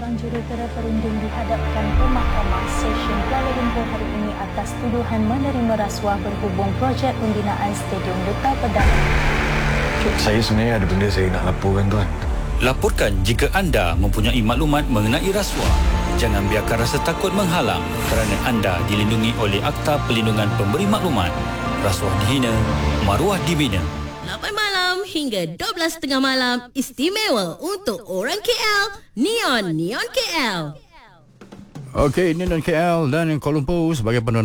seorang jurutera perunding dihadapkan ke Mahkamah Session Kuala Lumpur hari ini atas tuduhan menerima rasuah berhubung projek pembinaan Stadium Duta Pedang. Saya sebenarnya ada benda saya nak laporkan, Tuan. Laporkan jika anda mempunyai maklumat mengenai rasuah. Jangan biarkan rasa takut menghalang kerana anda dilindungi oleh Akta Perlindungan Pemberi Maklumat. Rasuah dihina, maruah dibina. 8 malam hingga 12.30 malam istimewa untuk orang KL. Neon KL. Okey, Neon KL dan Kuala Lumpur sebagai penolong